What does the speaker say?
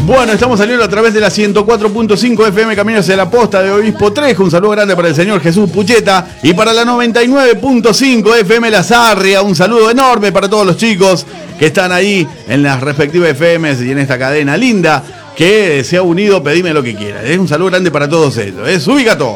Bueno, estamos saliendo a través de la 104.5 FM Camino hacia la Posta de Obispo Trejo. Un saludo grande para el señor Jesús Pucheta. Y para la 99.5 FM La Sarria, un saludo enorme para todos los chicos que están ahí en las respectivas FMs y en esta cadena linda que se ha unido. Pedime lo que quieras. Un saludo grande para todos ellos. Ubicato.